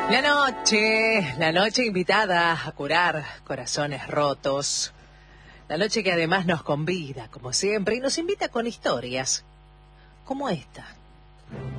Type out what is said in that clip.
La noche invitada a curar corazones rotos. La noche que además nos convida, como siempre, y nos invita con historias como esta.